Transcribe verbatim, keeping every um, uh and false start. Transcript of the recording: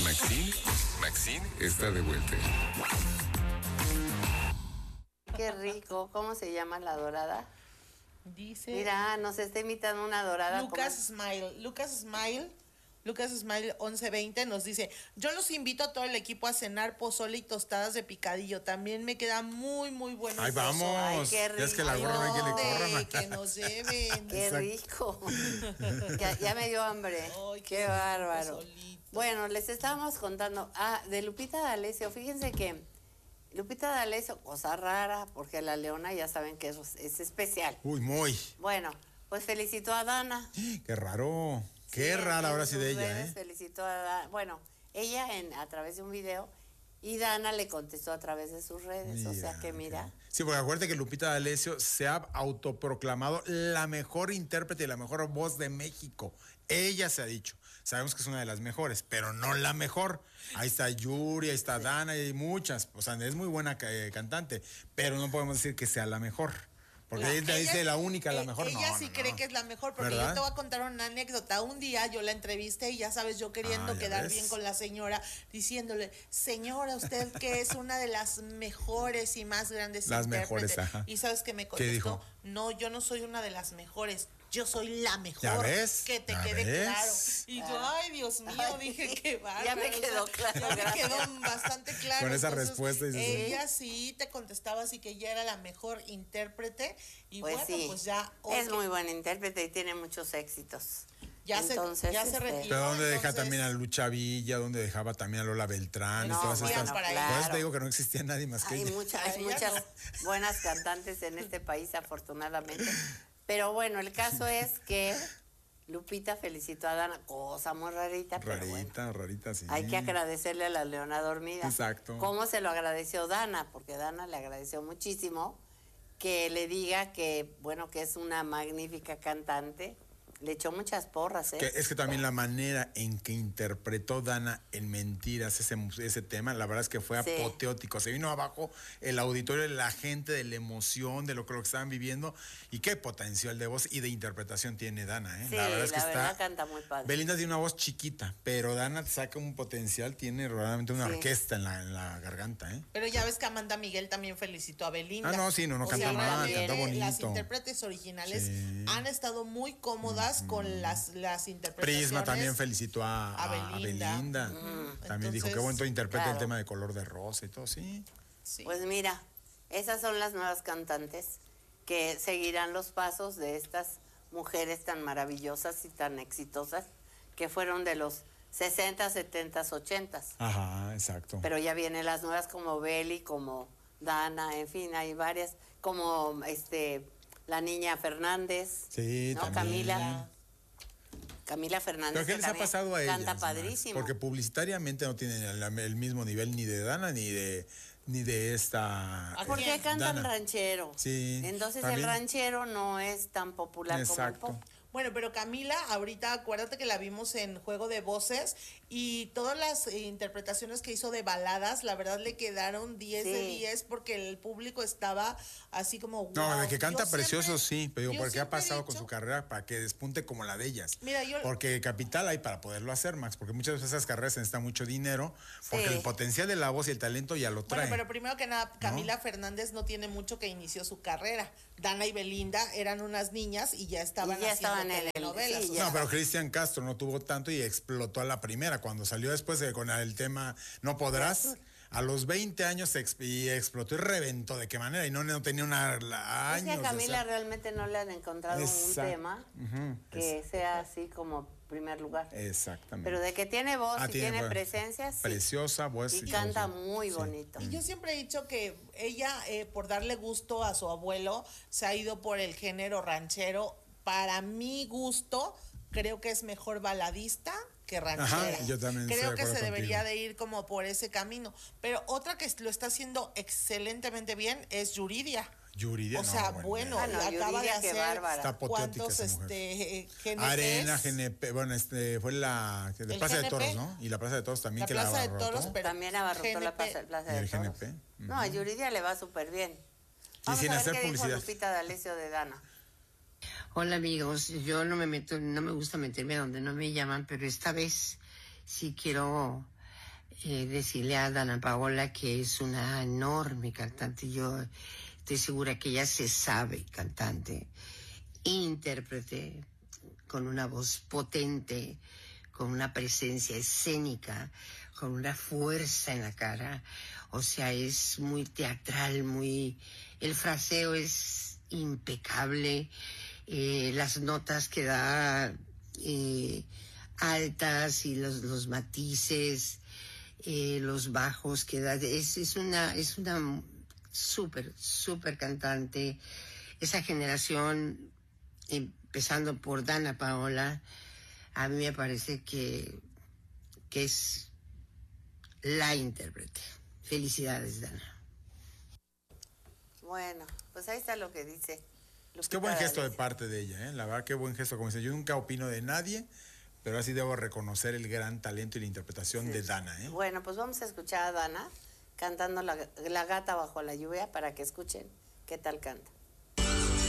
Maxine, Maxine está de vuelta. Qué rico. ¿Cómo se llama la dorada? Dice... Mira, nos está imitando una dorada. Lucas como... Smile. Lucas Smile. Lucas Smile once veinte nos dice: yo los invito a todo el equipo a cenar pozole y tostadas de picadillo. También me queda muy, muy bueno. Ay, vamos. Ay, qué rico. Ya es que la gorra no hay que le corran. Que nos lleven. Qué Exacto. rico. ya, ya me dio hambre. Ay, qué, qué bárbaro. pozolito. Bueno, les estábamos contando. Ah, de Lupita D'Alessio. Fíjense que Lupita D'Alessio, cosa rara, porque la leona ya saben que es, es especial. Uy, muy. Bueno, pues felicitó a Dana. Qué raro. Qué Sí, rara en ahora sí sus de ella, redes ¿eh? Felicitó a Dana. Bueno, ella en, a través de un video y Dana le contestó a través de sus redes. Mira, o sea que mira. ok. Sí, porque acuérdate que Lupita D'Alessio se ha autoproclamado la mejor intérprete y la mejor voz de México. Ella se ha dicho. Sabemos que es una de las mejores, pero no la mejor. Ahí está Yuri, ahí está Dana, y hay muchas. O sea, es muy buena eh, cantante, pero no podemos decir que sea la mejor. Porque No, ella dice la única, la mejor. Ella no, sí no, cree no. que es la mejor, porque ¿verdad? yo te voy a contar una anécdota. Un día yo la entrevisté y ya sabes, yo queriendo Ah, ya quedar ves. bien con la señora, diciéndole: señora, usted que es una de las mejores y más grandes Las intérpretes. mejores, ajá. Y sabes que me contestó: dijo? no, yo no soy una de las mejores. Yo soy la mejor. ¿Ya ves? Que te ¿Ya quede ves? claro. Y yo, ay, Dios mío, Ay, dije, qué bárbaro. ya me quedó claro, Ya me gracias. quedó bastante claro. Con esa Entonces, respuesta dices, sí. ella sí te contestaba así que ella era la mejor intérprete. Y Pues bueno, sí, pues ya. es ok, muy buen intérprete y tiene muchos éxitos. Ya Entonces, se, ya se este, retiró. Pero ¿dónde deja entonces- también a Lucha Villa? ¿Dónde dejaba también a Lola Beltrán? No, y todas bueno, estas. para claro. Por eso te digo que no existía nadie más que Hay, ella. mucha- hay Ella muchas no. buenas cantantes en este país, afortunadamente. Pero bueno, el caso es que Lupita felicitó a Dana, cosa muy rarita, pero bueno. Rarita, rarita, sí. Hay que agradecerle a la leona dormida. Exacto. ¿Cómo se lo agradeció Dana? Porque Dana le agradeció muchísimo que le diga que, bueno, que es una magnífica cantante. Le echó muchas porras, ¿eh? Que es que también la manera en que interpretó Dana en Mentiras ese, ese tema, la verdad es que fue Sí. apoteótico. Se vino abajo el auditorio, la gente, de la emoción, de lo que, lo que estaban viviendo. Y qué potencial de voz y de interpretación tiene Dana, ¿eh? Sí, la verdad es que la verdad está... canta muy padre. Belinda tiene una voz chiquita, pero Dana saca un potencial, tiene realmente una Sí. orquesta en la, en la garganta, ¿eh? Pero ya ves que Amanda Miguel también felicitó a Belinda. Ah, no, sí, no, no O canta sea, mal, realmente canta bonito. Las intérpretes originales Sí. han estado muy cómodas con las, las interpretaciones. Prisma también felicitó a, a a Belinda. Belinda. Mm. También dijo, Entonces, qué bonito interpreta claro. el tema de Color de Rosa y todo, sí. Sí. Pues mira, esas son las nuevas cantantes que seguirán los pasos de estas mujeres tan maravillosas y tan exitosas que fueron de los sesenta, setenta, ochenta. Ajá, exacto. Pero ya vienen las nuevas como Beli, como Dana, en fin, hay varias, como este la niña Fernández, Sí, ¿no? también. Camila. Camila Fernández. ¿Pero qué que les ha también pasado a ellas? Canta Max? padrísimo. Porque publicitariamente no tienen el, el mismo nivel ni de Dana ni de ni de esta. ¿A Porque quién? cantan Dana. ranchero. Sí, Entonces también. el ranchero no es tan popular Exacto. como el pop. Bueno, pero Camila, ahorita acuérdate que la vimos en Juego de Voces y todas las eh, interpretaciones que hizo de baladas, la verdad le quedaron diez de Sí. diez porque el público estaba así como No, wow. de que canta Yo precioso, siempre- sí, pero digo, yo porque ha siempre he pasado con dicho- su carrera para que despunte como la de ellas. Mira, yo- Porque capital hay para poderlo hacer, Max, porque muchas veces esas carreras se necesita mucho dinero, porque Sí. el potencial de la voz y el talento ya lo trae. Bueno, pero primero que nada, Camila Fernández no tiene mucho que inició su carrera. Dana y Belinda eran unas niñas y ya estaban Y ya haciendo estaban en el- telenovelas. sí, o ya. No, pero Cristian Castro no tuvo tanto y explotó a la primera. Cuando salió después de, con el tema No Podrás, a los veinte años se ex- y explotó y reventó. ¿De qué manera? Y no, no tenía una la, Es que años. a de Camila hacer- realmente no le han encontrado Exacto. un tema Ujú, que es- sea así como primer lugar. Exactamente. Pero de que tiene voz Ah, y tiene, voz presencia, sí. Preciosa voz. Y todo, canta sí. muy Sí. bonito. Y yo siempre he dicho que ella, eh, por darle gusto a su abuelo, se ha ido por el género ranchero. Para mi gusto, creo que es mejor baladista que ranchera. Ajá, yo también estoy creo de que se acuerdo debería contigo. de ir como por ese camino. Pero otra que lo está haciendo excelentemente bien es Yuridia. Yuridia, O no, sea, bueno, bueno, Ah, no, acaba de Yuridia, qué hacer bárbara. Está apoteótica cuántos esa mujer. este G N Ps. Arena, G N P, bueno, este fue la de El Plaza de G N P. Toros, ¿no? Y la Plaza de Toros también La que Plaza la de abarrotó. Toros, pero También abarrotó G N P. la plaza, plaza Y de el Toros. G N P. No, a Yuridia le va súper bien. Y Vamos sin a ver hacer qué publicidad. dijo Lupita D'Alessio de Dana. Hola amigos, yo no me meto, no me gusta meterme donde no me llaman, pero esta vez sí quiero eh, decirle a Dana Paola que es una enorme cantante. Yo estoy segura que ella se sabe cantante, intérprete, con una voz potente, con una presencia escénica, con una fuerza en la cara. O sea, es muy teatral, muy... El fraseo es impecable, eh, las notas que da eh, altas y los, los matices, eh, los bajos que da... Es, es una, es una súper, súper cantante. Esa generación, empezando por Dana Paola, a mí me parece que, que es la intérprete. Felicidades, Dana. Bueno, pues ahí está lo que dice. Pues qué buen gesto de parte de ella, ¿eh? La verdad, qué buen gesto. Como dice, yo nunca opino de nadie, pero así debo reconocer el gran talento y la interpretación sí. de Dana, ¿eh? Bueno, pues vamos a escuchar a Dana cantando la, la Gata bajo la lluvia para que escuchen qué tal canta.